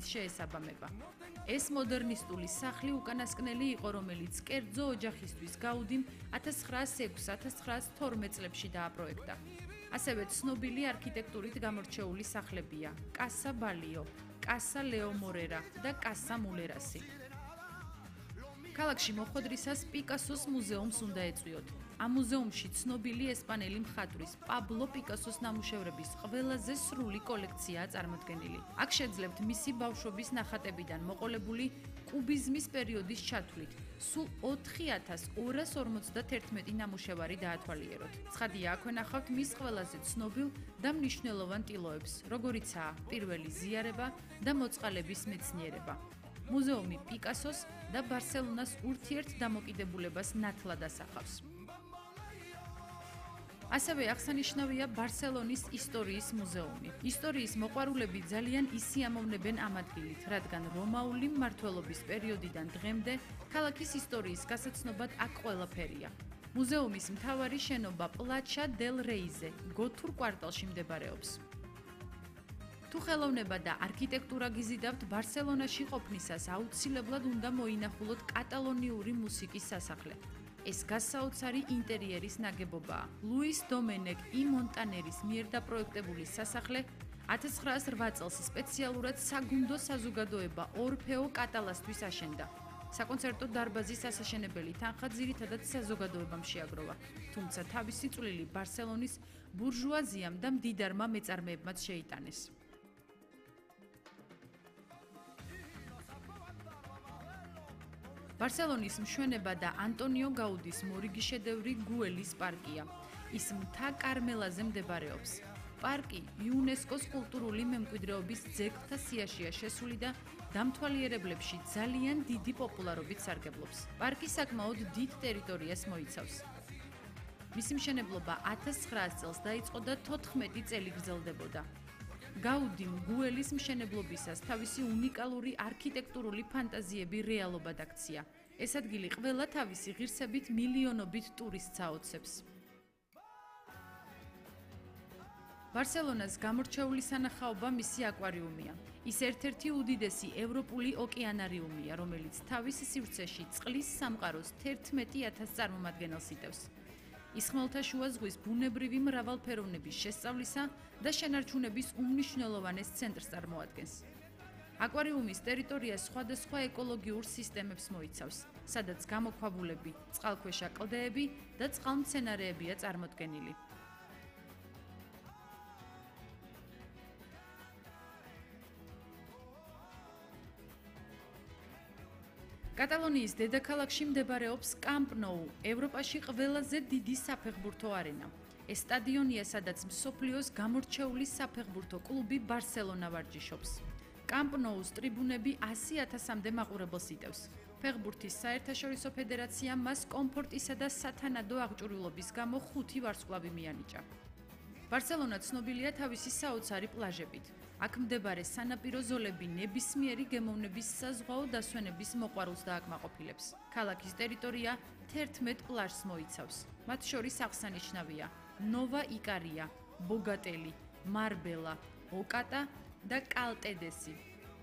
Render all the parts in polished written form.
მის შეესაბამება. ეს მოდერნისტული სახლი უკანასკნელი იყო, რომელიც კერძო ოჯახისთვის გაუდიმ 1906-1912 წლებში დააპროექტა. ასევე ცნობილი არქიტექტურით გამორჩეული სახლებია: კასა ბალიო, კასა ლეო მორერა და კასა მულერასი. ქალაქში მოხვედრისას პიკასოს მუზეუმს უნდა ეწვიოთ. ამ მუზეუმში ცნობილი ესპანელი მხატვრის პაბლო პიკასოს ნამუშევრების ყველაზე სრული კოლექციაა წარმოდგენილი. აქ შეძლებთ მისი ბავშვობის ნახატებიდან მოყოლებული კუბიზმის პერიოდის ჩათვლით სულ 4251 ნამუშევარი დაათვალიეროთ. ცხადია, აქვე ნახავთ მის ყველაზე ცნობილ და მნიშვნელოვან ტილოებს, როგორიცაა პირველი ზიარება და მოწყალების მეცნიერება. მუზეუმი პიკასოს და ბარსელონას ურთიერთ დამოკიდებულებას ნათლად ასახავს. ასევე აღსანიშნავია ბარსელონის ისტორიის მუზეუმი. ისტორიის მოყვარულები ძალიან ისიამოვნებენ ამ ადგილით, რადგან რომაული მმართველობის პერიოდიდან დღემდე ქალაქის ისტორიის გასაცნობად აქ ყველაფერია. მუზეუმის მთავარი შენობა პლაჩა დელ რეიზე, გოთურ კვარტალში მდებარეობს. თუ ხელოვნება და არქიტექტურა გიზიდავთ, ბარსელონაში ყოფნისას აუცილებლად უნდა მოინახულოთ კატალონიური მუსიკის სასახლე. ეს გასაოცარი ინტერიერის ნაგებობაა. ლუის დომენეკ ი მონტანერის მიერ დაპროექტებული სასახლე 1908 წელს სპეციალურად საგუნდო საზოგადოება ორფეო კატალასთვის აშენდა. საკონცერტო დარბაზის ასაშენებელი თანხა ძირითადად საზოგადოებამ შეაგროვა, თუმცა თავისი წვლილი ბარსელონის ბურჟუაზიამ და მდიდარმა მეწარმეებმაც შეიტანეს. ბარსელონის მშვენება და ანტონიო გაუდის მორიგი შედევრი გუელის პარკია. ის მთა კარმელაზე მდებარეობს. პარკი იუნესკოს კულტურული მემკვიდრეობის ძეგლთა სიაშია შესული და დამთვალიერებლებში ძალიან დიდი პოპულარობით სარგებლობს. პარკი საკმაოდ დიდ ტერიტორიას მოიცავს. მისი მშენებლობა 1900 წელს დაიწყო და 14 წელი გრძელდებოდა. გაუდიმ გუელის მშენებლობისას თავისი უნიკალური არქიტექტურული ფანტაზიები რეალობად აქცია. ეს ადგილი ყველა თავისი ღირსებით მილიონობით ტურისტს აოცებს. ბარსელონას გამორჩეული სანახაობა მისი აკვარიუმია. ის ერთ-ერთი უდიდესი ევროპული ოკეანარიუმია, რომელიც თავის სივრცეში წყლის სამყაროს 11,000 წარმომადგენელს იტევს. ის ხმელთაშუა ზღვის ბუნებრივი მრავალფეროვნების შესწავლისა და შენარჩუნების უმნიშვნელოვანეს ცენტრს წარმოადგენს. აკვარიუმის ტერიტორია სხვადასხვა ეკოლოგიურ სისტემებს მოიცავს, სადაც გამოქვაბულები, წყალქვეშა კლდეები და წყალმცენარეებია წარმოდგენილი. კატალონიის დედაქალაქში მდებარეობს კამპ ნოუ, ევროპაში ყველაზე დიდი საფეხბურთო არენა. ეს სტადიონია, სადაც მსოფლიოს გამორჩეული საფეხბურთო კლუბი ბარსელონა ვარჯიშობს. კამპ ნოუს ტრიბუნები 100,000-მდე მაყურებელს იტევს. ფეხბურთის საერთაშორისო ფედერაცია მას კომფორტისა და სათანადო აღჭურვილობის გამო 5 ვარსკვლავი მიანიჭა. ბარსელონა ცნობილია თავისი საოცარი პლაჟებით. აქ მდებარე სანაპირო ზოლები ნებისმიერი გემოვნების საზღვაო დასვენების მოყვარულს დააკმაყოფილებს. ქალაქის ტერიტორია 11 პლაჟს მოიცავს. მათ შორის აღსანიშნავია ნოვა იკარია, ბოგატელი, მარბელა, ოკატა და კალტედესი.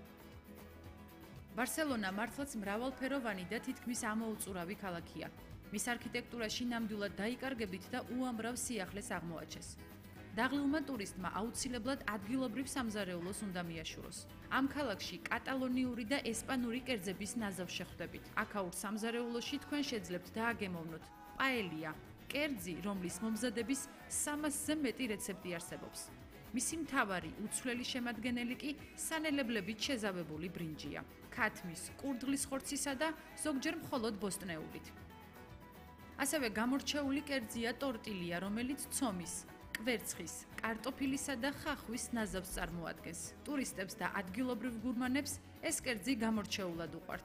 ბარსელონა მართლაც მრავალფეროვანი და თითქმის ამოუწურავი ქალაქია. მის არქიტექტურაში ნამდვილად დაიკარგებით და უამრავ სიახლეს აღმოაჩეს. დაღლილმა ტურისტმა აუცილებლად ადგილობრივ სამზარეულოს უნდა მიაშუროს. ამ ქალაქში კატალონიური და ესპანური კერძების ნაზავს შეხვდებით. აქაურ სამზარეულოში თქვენ შეძლებთ დააგემოვნოთ პაელია, კერძი, რომლის მომზადების 300-ზე მეტი რეცეპტი არსებობს. მისი მთავარი უცვლელი შემადგენელი კი სანელებლებით შეზავებული ბრინჯია, ქათმის, კურდღლის ხორცისა და ზოგჯერ მხოლოდ ბოსტნეულით. ასევე გამორჩეული კერძია ტორტილია, რომელიც ცომის, კვერცხის, კარტოფილისა და ხახვის ნაზავს წარმოადგენს. ტურისტებს და ადგილობრივ გურმანებს ეს კერძი გამორჩეულად უყვართ.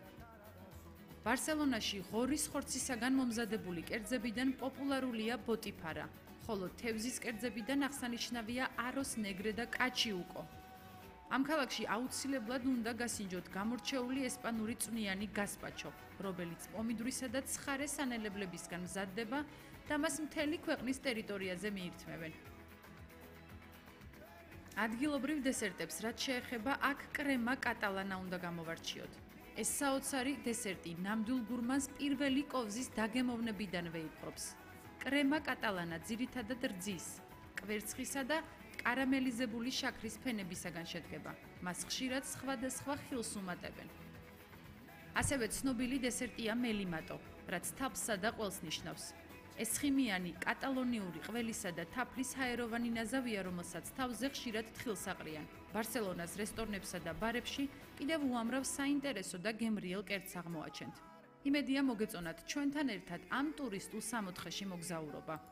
ბარსელონაში ღორის ხორცისაგან მომზადებული კერძებიდან პოპულარულია ბოტიფარა, ხოლო თევზის კერძებიდან აღსანიშნავია აროს ნეგრე და კაჩიუკო. ამ ქალაქში აუცილებლად უნდა გასინჯოთ გამორჩეული ესპანური წვნიანი გასპაჩო, რომელიც პომიდვრისა და ცხარე სანელებლებისგან მზადდება და მას მთელი ქვეყნის ტერიტორიაზე მიირთმევენ. ადგილობრივ დესერტებს რაც შეეხება, აქ კრემა კატალანა უნდა გამოვარჩიოთ. ეს საოცარი დესერტი ნამდვილ გურმანს პირველი კოვზის დაგემოვნებიდანვე იპყრობს. კრემა კატალანა ძირითადად რძის, კვერცხისა და კარამელიზებული შაქრის ფენებისაგან შედგება. მას ხშირად სხვადასხვა ხილს უმატებენ. ასევე ცნობილი დესერტია მელიმატო, რაც თაფლსა და ყველს ნიშნავს. ეს ხიმიანი კატალონიური ყველისა და თაფლის ჰაეროვანი ნაზავია, რომელსაც თავზე ხშირად თხილს აყრიან. ბარსელონას რესტორნებსა და ბარებში კიდევ უამრავ საინტერესო და გემრიელ კერძს აღმოაჩენთ. იმედია მოგეწონათ ჩვენთან ერთად ამ ტურისტულ სამოთხეში მოგზაურობა.